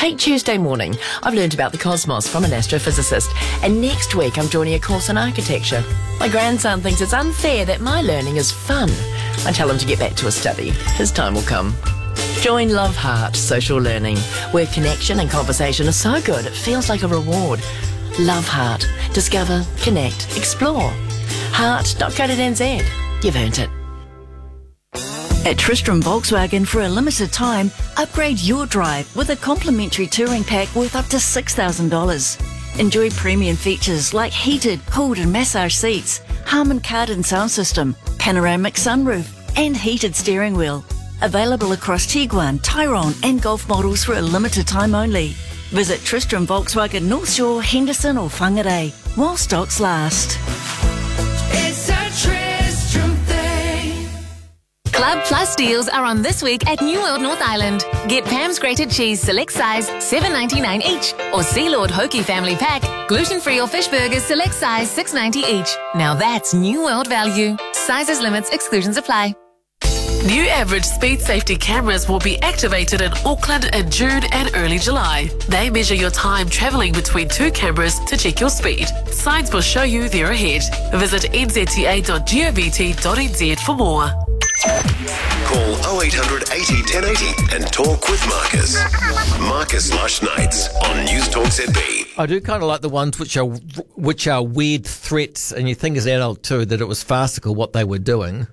Take Tuesday morning. I've learned about the cosmos from an astrophysicist, and next week I'm joining a course on architecture. My grandson thinks it's unfair that my learning is fun. I tell him to get back to his study. His time will come. Join Love Heart Social Learning, where connection and conversation are so good it feels like a reward. Love Heart. Discover, connect, explore. Heart.co.nz. You've earned it. At Tristram Volkswagen, for a limited time, upgrade your drive with a complimentary touring pack worth up to $6,000. Enjoy premium features like heated, cooled and massage seats, Harman Kardon sound system, panoramic sunroof and heated steering wheel. Available across Tiguan, Tyrone and Golf models for a limited time only. Visit Tristram Volkswagen North Shore, Henderson or Whangarei while stocks last. It's a Tristram thing. Club Plus deals are on this week at New World North Island. Get Pam's Grated Cheese Select Size, $7.99 each. Or Sealord Hokie Family Pack, gluten-free or fish burgers Select Size, $6.90 each. Now that's New World value. Sizes, limits, exclusions apply. New average speed safety cameras will be activated in Auckland in June and early July. They measure your time travelling between two cameras to check your speed. Signs will show you they're ahead. Visit nzta.govt.nz for more. Call 0800 80 1080 and talk with Marcus. Marcus Lush Nights on News Talk ZB. I do kind of like the ones which are weird threats, and you think as an adult too that it was farcical what they were doing.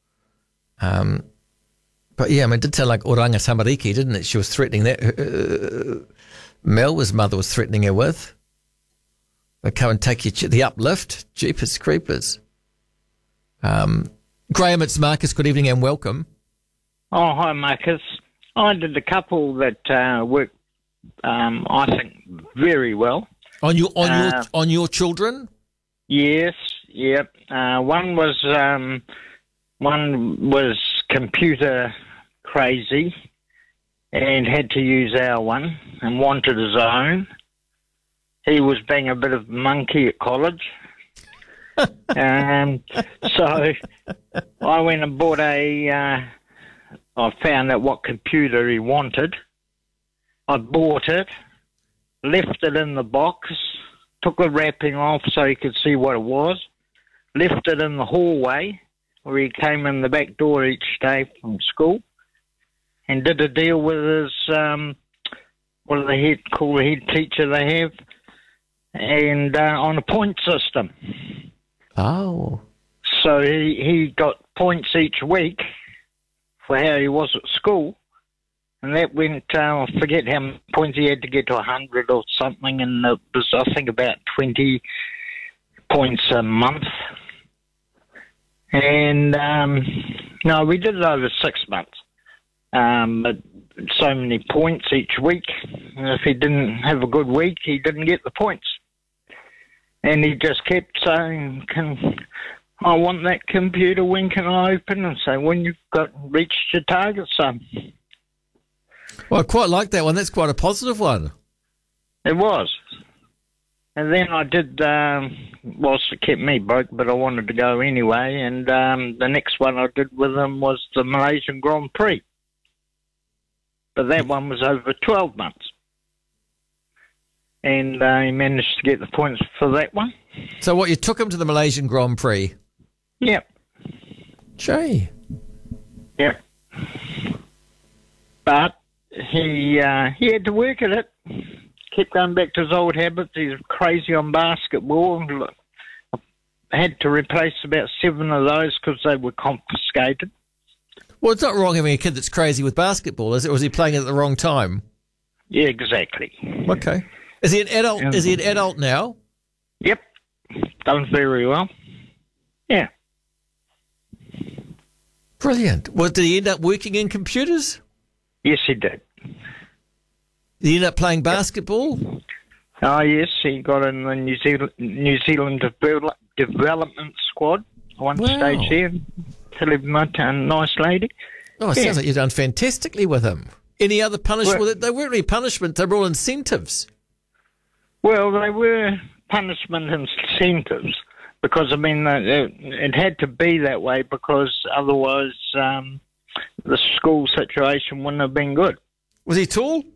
But yeah, I mean, it did sound like Oranga Samariki, didn't it? She was threatening that. Mel's mother was threatening her with. They'll come and take you to the uplift. Jeepers creepers. Graham, it's Marcus. Good evening and welcome. Oh, hi, Marcus. I did a couple that worked, I think, very well. On your children? Yes, yep. One was computer crazy and had to use our one and wanted his own. He was being a bit of a monkey at college. So I went and bought I found out what computer he wanted. I bought it, left it in the box, took the wrapping off so he could see what it was, left it in the hallway where he came in the back door each day from school, and did a deal with his, what do they call the head teacher they have, and on a point system. Oh. So he got points each week for how he was at school, and that went, I forget how many points he had to get to 100 or something, and it was, I think, about 20 points a month. And, no, we did it over 6 months. But so many points each week. And if he didn't have a good week, he didn't get the points. And he just kept saying, I want that computer, when can I open? And say, when you've reached your target, son. Well, I quite like that one. That's quite a positive one. It was. And then I did, whilst it kept me broke, but I wanted to go anyway, and the next one I did with him was the Malaysian Grand Prix. But that one was over 12 months. And he managed to get the points for that one. So what, you took him to the Malaysian Grand Prix? Yep. Gee. Yep. But he had to work at it. Kept going back to his old habits. He's crazy on basketball. I had to replace about 7 of those because they were confiscated. Well, it's not wrong having a kid that's crazy with basketball, is it? Or was he playing it at the wrong time? Yeah, exactly. Okay. Is he an adult? Yeah. Is he an adult now? Yep. Done very well. Yeah. Brilliant. Well, did he end up working in computers? Yes, he did. Did he end up playing basketball? Oh, yes, he got in the New Zealand development squad one stage there. A nice lady. Oh, it sounds like you've done fantastically with him. Any other punishment? Well, they weren't really punishments, they were all incentives. Well, they were punishment incentives because, I mean, it had to be that way because otherwise the school situation wouldn't have been good. Was he tall?